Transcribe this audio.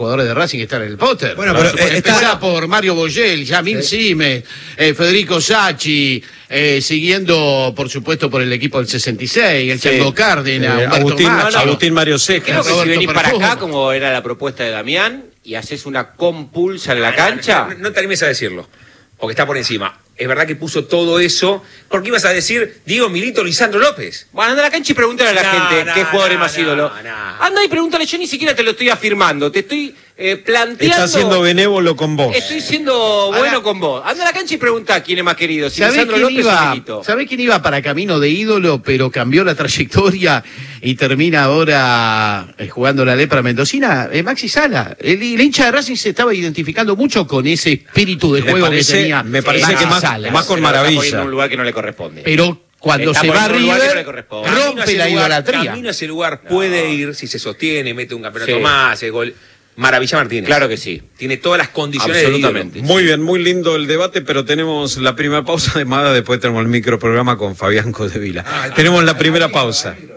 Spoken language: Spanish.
jugadores de Racing que están en el póster. Bueno, pero empezá por Mario Boyel, Yamil Simes, Federico Sacchi, siguiendo, por supuesto, por el equipo del 66, el Chango Cárdenas, Agustín Mario Ceja. Creo que si venís para acá, como era la propuesta de Damián, y haces una compulsa en la cancha... No te animes a decirlo, porque está por encima. Es verdad que puso todo eso, porque ibas a decir Diego Milito, Lisandro López. Bueno, anda a la cancha y pregúntale a la gente qué jugador es más ídolo. Anda y pregúntale, yo ni siquiera te lo estoy afirmando, te estoy planteando... Está siendo benévolo con vos. Estoy siendo bueno con vos. Anda a la cancha y pregunta quién es más querido, si Lisandro López o Milito. ¿Sabés quién iba para camino de ídolo, pero cambió la trayectoria y termina ahora jugando la lepra mendocina? Maxi Sala. El hincha de Racing se estaba identificando mucho con ese espíritu de juego que tenía. Me parece que más con Maravilla. En un lugar que no le corresponde. Pero cuando se va a River, rompe la idolatría. Camino a ese lugar puede ir, si se sostiene, mete un campeonato más, el gol. Maravilla Martínez. Claro que sí. Tiene todas las condiciones absolutamente. de ídolo. Muy bien, muy lindo el debate, pero tenemos la primera pausa de Mada, después tenemos el microprograma con Fabián Codevila. Tenemos la primera pausa.